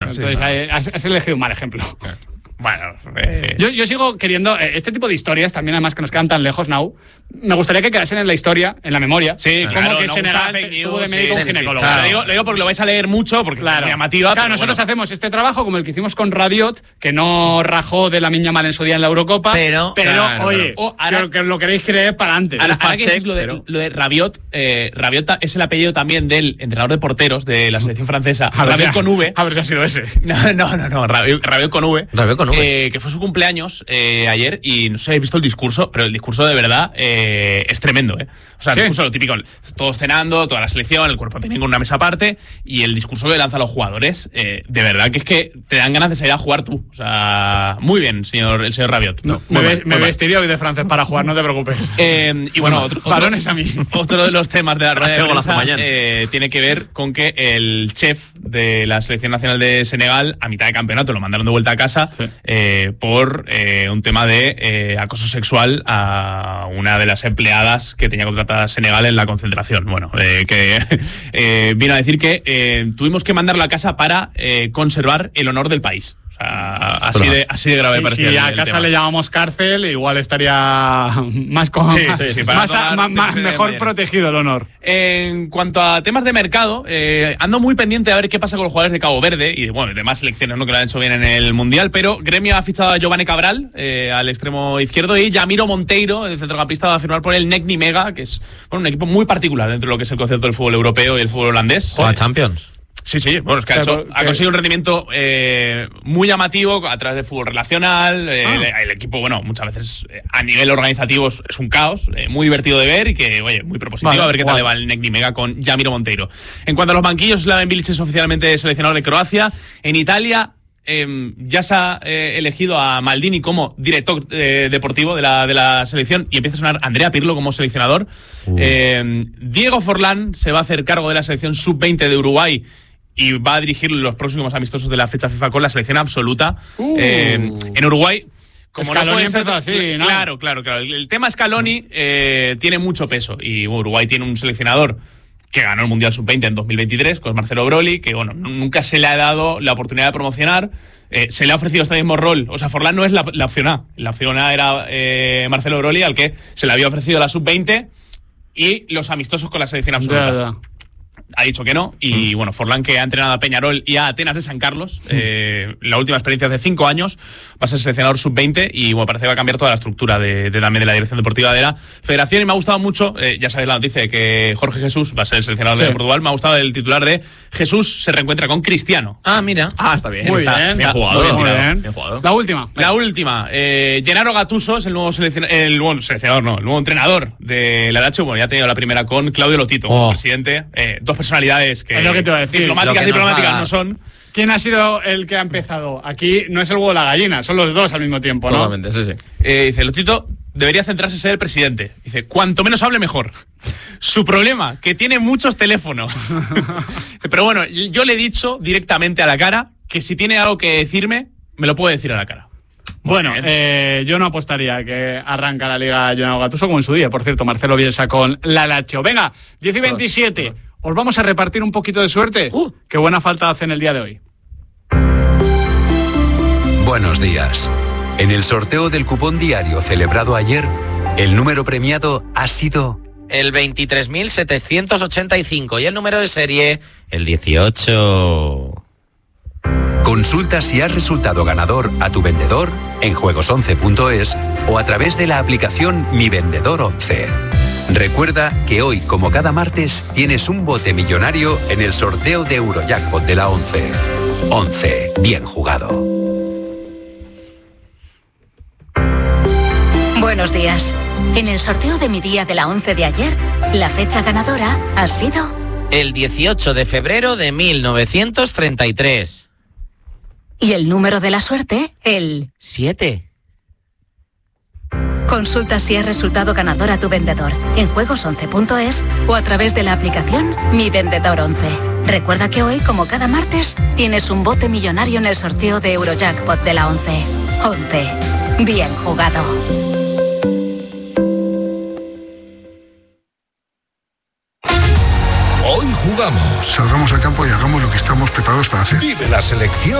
Entonces has elegido un mal ejemplo. Bueno, yo sigo queriendo este tipo de historias también, además que nos quedan tan lejos, Nau. Me gustaría que quedasen en la historia, en la memoria. Sí, como claro, que no Senegal tuvo de médico un ginecólogo. Claro. Lo digo porque lo vais a leer mucho, porque es muy llamativa. Claro, nosotros hacemos este trabajo como el que hicimos con Rabiot, que no rajó de la miña mal en su día en la Eurocopa. Pero oye, ahora que lo queréis creer para antes. Ahora que decís lo de Rabiot, Rabiot es el apellido también del entrenador de porteros de la selección francesa. Rabiot con V. A ver si ha sido ese. No, Rabiot con V. Rabiot con V. Que fue su cumpleaños ayer y no sé si habéis visto el discurso, pero el discurso de verdad es tremendo, ¿eh? O sea, el discurso lo típico, todos cenando, toda la selección, el cuerpo técnico en una mesa aparte y el discurso que lanza a los jugadores, de verdad que es que te dan ganas de salir a jugar tú. O sea, muy bien, el señor Rabiot. No, me vestiría hoy de francés para jugar, no te preocupes. Y bueno, balones a mí. Otro de los temas de la rueda de prensa tiene que ver con que el chef de la selección nacional de Senegal, a mitad de campeonato, lo mandaron de vuelta a casa por un tema de acoso sexual a una de las empleadas que tenía contratada Senegal en la concentración. Bueno, que vino a decir que tuvimos que mandarla a casa para conservar el honor del país. Así de grave parecía. Si a casa tema le llamamos cárcel, igual estaría mejor protegido el honor. En cuanto a temas de mercado, ando muy pendiente a ver qué pasa con los jugadores de Cabo Verde y de demás selecciones, ¿no?, que lo han hecho bien en el Mundial, pero Gremio ha fichado a Giovanni Cabral al extremo izquierdo y Yamiro Monteiro, el centrocampista, va a firmar por el NEC Nimega, que es un equipo muy particular dentro de lo que es el concepto del fútbol europeo y el fútbol holandés. ¿Juega Champions? Sí, bueno, es que ha conseguido un rendimiento muy llamativo a través del fútbol relacional. El equipo, muchas veces a nivel organizativo es un caos, muy divertido de ver y que, muy propositivo. A ver qué tal le va el NEC Nimega con Yamiro Monteiro. En cuanto a los banquillos, Slaven Bilic es oficialmente seleccionador de Croacia. En Italia ya se ha elegido a Maldini como director deportivo de la selección y empieza a sonar Andrea Pirlo como seleccionador. Diego Forlán se va a hacer cargo de la selección sub-20 de Uruguay y va a dirigir los próximos amistosos de la fecha FIFA con la selección absoluta. En Uruguay, como Scaloni no puede empezó así, ¿no? Claro. El tema Scaloni tiene mucho peso y Uruguay tiene un seleccionador que ganó el Mundial Sub-20 en 2023 con Marcelo Broly, que nunca se le ha dado la oportunidad de promocionar. Se le ha ofrecido este mismo rol. O sea, Forlán no es la opción A. La opción A era Marcelo Broly, al que se le había ofrecido la Sub-20 y los amistosos con la selección absoluta. Ha dicho que no, y Forlán, que ha entrenado a Peñarol y a Atenas de San Carlos, la última experiencia hace 5 años, va a ser seleccionador sub-20 y parece que va a cambiar toda la estructura también de la dirección deportiva de la federación. Y me ha gustado mucho, ya sabéis la noticia de que Jorge Jesús va a ser el seleccionador de Portugal. Me ha gustado el titular de Jesús se reencuentra con Cristiano. Mira. Está bien. Muy bien. Bien jugado. Muy bien. La última. Gennaro Gattuso es el nuevo el nuevo entrenador de la Lazio. Ya ha tenido la primera con Claudio Lotito, presidente. Dos personalidades que, es lo que te iba a decir, diplomáticas no son. ¿Quién ha sido el que ha empezado? Aquí no es el huevo o la gallina, son los dos al mismo tiempo, ¿no? Totalmente, sí. Dice, Lotito debería centrarse en ser el presidente. Dice, cuanto menos hable, mejor. Su problema, que tiene muchos teléfonos. Pero yo le he dicho directamente a la cara que si tiene algo que decirme, me lo puede decir a la cara. Yo no apostaría que arranca la Liga Gennaro Gattuso como en su día. Por cierto, Marcelo Bielsa con la Lazio. Venga, 10 y 27. ¿Os vamos a repartir un poquito de suerte? Qué buena falta hacen el día de hoy. Buenos días. En el sorteo del cupón diario celebrado ayer, el número premiado ha sido el 23.785 y el número de serie el 18. Consulta si has resultado ganador a tu vendedor en juegos11.es o a través de la aplicación Mi Vendedor 11. Recuerda que hoy, como cada martes, tienes un bote millonario en el sorteo de Eurojackpot de la 11. 11. Bien jugado. Buenos días. En el sorteo de mi día de la 11 de ayer, la fecha ganadora ha sido el 18 de febrero de 1933. Y el número de la suerte, el 7. Consulta si has resultado ganador a tu vendedor en juegos11.es o a través de la aplicación Mi Vendedor 11. Recuerda que hoy, como cada martes, tienes un bote millonario en el sorteo de Eurojackpot de la 11. 11. Bien jugado. Hoy jugamos. Salgamos al campo y hagamos lo que estamos preparados para hacer. Vive la selección